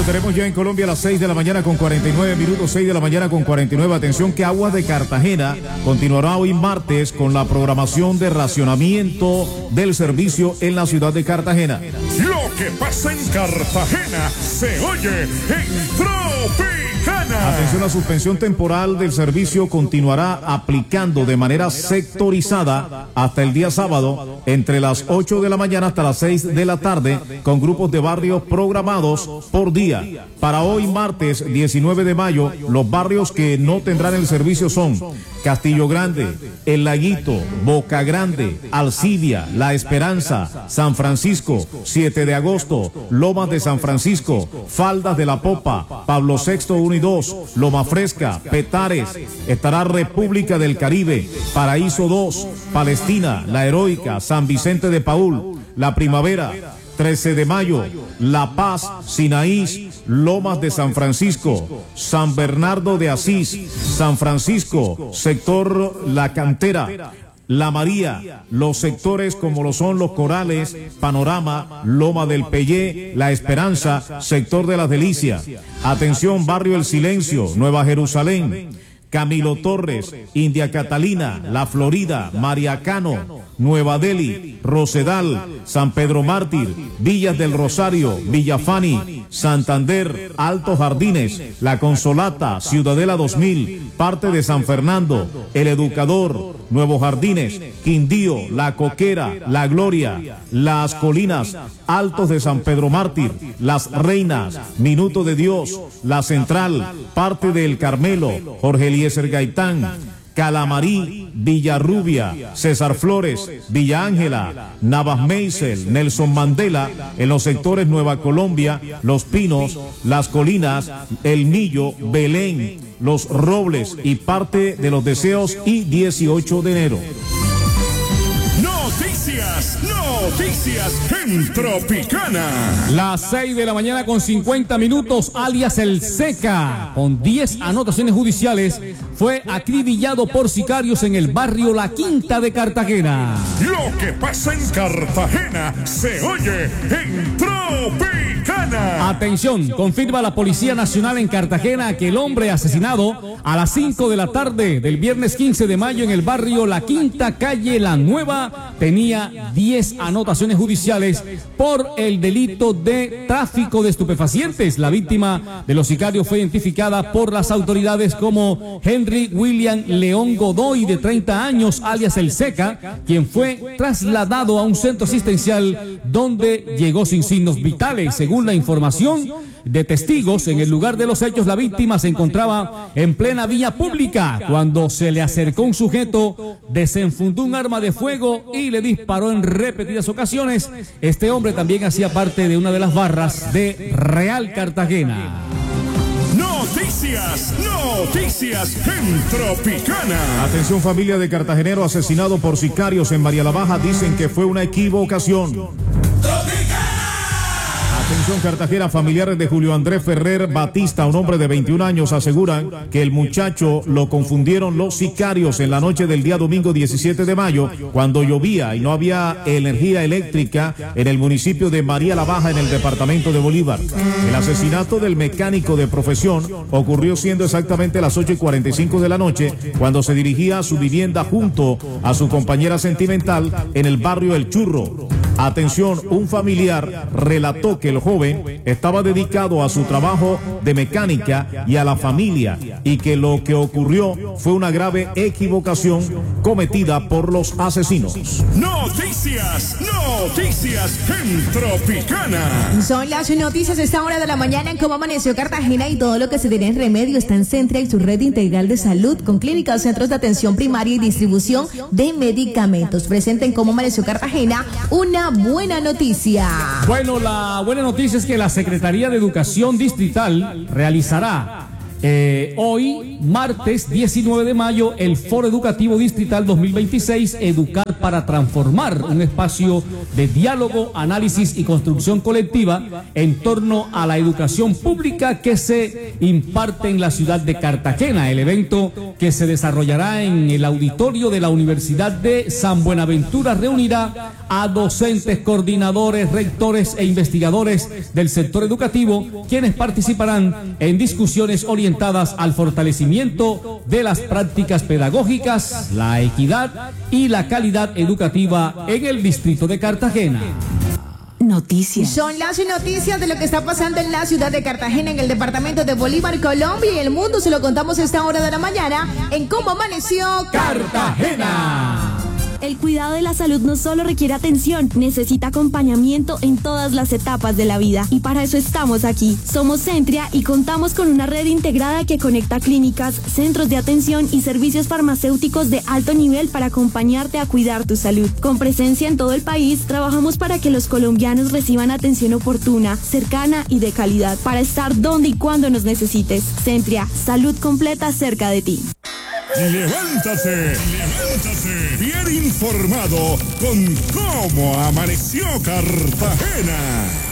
Tenemos ya en Colombia a las 6 de la mañana con 49 minutos, 6 de la mañana con 49. Atención que Aguas de Cartagena continuará hoy martes con la programación de racionamiento del servicio en la ciudad de Cartagena. Lo que pasa en Cartagena se oye en Tropicana. Atención, la suspensión temporal del servicio continuará aplicando de manera sectorizada hasta el día sábado entre las 8 de la mañana hasta las 6 de la tarde con grupos de barrios programados por día. Para hoy martes 19 de mayo, los barrios que no tendrán el servicio son Castillo Grande, El Laguito, Boca Grande, Alcidia, La Esperanza, San Francisco, 7 de agosto, Lomas de San Francisco, Faldas de la Popa, Pablo VI 1 y 2, Loma Fresca, Petares, estará República del Caribe, Paraíso 2, Palestina, La Heroica, San Vicente de Paúl, La Primavera, 13 de mayo, La Paz, Sinaís, Lomas de San Francisco, San Bernardo de Asís, San Francisco, sector La Cantera, La María, los sectores como lo son Los Corales, Panorama, Loma del Pellé, La Esperanza, sector de Las Delicias. Atención, barrio El Silencio, Nueva Jerusalén, Camilo Torres, India Catalina, La Florida, Mariacano, Nueva Delhi, Rosedal, San Pedro Mártir, Villas del Rosario, Villafani, Santander, Altos Jardines, La Consolata, Ciudadela 2000, parte de San Fernando, El Educador, Nuevos Jardines, Quindío, La Coquera, La Gloria, Las Colinas, Altos de San Pedro Mártir, Las Reinas, Minuto de Dios, La Central, parte de El Carmelo, Jorge Eliezer Gaitán, Calamarí, Villarrubia, César Flores, Villa Ángela, Navas Meisel, Nelson Mandela, en los sectores Nueva Colombia, Los Pinos, Las Colinas, El Millo, Belén, Los Robles y parte de Los Deseos y 18 de enero. Noticias en Tropicana. Las 6 de la mañana con 50 minutos, alias El Seca, con 10 anotaciones judiciales, fue acribillado por sicarios en el barrio La Quinta de Cartagena. Lo que pasa en Cartagena se oye en Tropicana. Atención, confirma la Policía Nacional en Cartagena que el hombre asesinado a las 5 de la tarde del viernes 15 de mayo en el barrio La Quinta, calle La Nueva, tenía 10 anotaciones judiciales por el delito de tráfico de estupefacientes. La víctima de los sicarios fue identificada por las autoridades como Henry William León Godoy, de 30 años, alias El Seca, quien fue trasladado a un centro asistencial donde llegó sin signos vitales. Según la información de testigos, en el lugar de los hechos la víctima se encontraba en plena vía pública cuando se le acercó un sujeto, desenfundó un arma de fuego y le disparó en repetidas ocasiones. Este hombre también hacía parte de una de las barras de Real Cartagena. Noticias en Tropicana. Atención, familia de cartagenero asesinado por sicarios en María la Baja, dicen que fue una equivocación. Atención, Cartagena, familiares de Julio Andrés Ferrer Batista, un hombre de 21 años, aseguran que el muchacho lo confundieron los sicarios en la noche del día domingo 17 de mayo, cuando llovía y no había energía eléctrica en el municipio de María la Baja, en el departamento de Bolívar. El asesinato del mecánico de profesión ocurrió siendo exactamente las 8:45 de la noche, cuando se dirigía a su vivienda junto a su compañera sentimental en el barrio El Churro. Atención, un familiar relató que el joven estaba dedicado a su trabajo de mecánica y a la familia, y que lo que ocurrió fue una grave equivocación cometida por los asesinos. Noticias en Tropicana. Son las noticias a esta hora de la mañana en cómo amaneció Cartagena, y todo lo que se tiene en remedio está en Centra y su red integral de salud con clínicas, centros de atención primaria y distribución de medicamentos. Presenta en cómo amaneció Cartagena una buena noticia. Bueno, la buena noticia es que la Secretaría de Educación Distrital realizará Hoy, martes 19 de mayo, el Foro Educativo Distrital 2026, Educar para Transformar, un espacio de diálogo, análisis y construcción colectiva en torno a la educación pública que se imparte en la ciudad de Cartagena. El evento, que se desarrollará en el auditorio de la Universidad de San Buenaventura, reunirá a docentes, coordinadores, rectores e investigadores del sector educativo, quienes participarán en discusiones orientadas al fortalecimiento de las prácticas pedagógicas, la equidad y la calidad educativa en el distrito de Cartagena. Noticias. Son las noticias de lo que está pasando en la ciudad de Cartagena, en el departamento de Bolívar, Colombia y el mundo. Se lo contamos a esta hora de la mañana en Cómo Amaneció Cartagena. El cuidado de la salud no solo requiere atención, necesita acompañamiento en todas las etapas de la vida. Y para eso estamos aquí. Somos Centria y contamos con una red integrada que conecta clínicas, centros de atención y servicios farmacéuticos de alto nivel para acompañarte a cuidar tu salud. Con presencia en todo el país, trabajamos para que los colombianos reciban atención oportuna, cercana y de calidad, para estar donde y cuando nos necesites. Centria, salud completa cerca de ti. Levántase, bien informado con Cómo Amaneció Cartagena.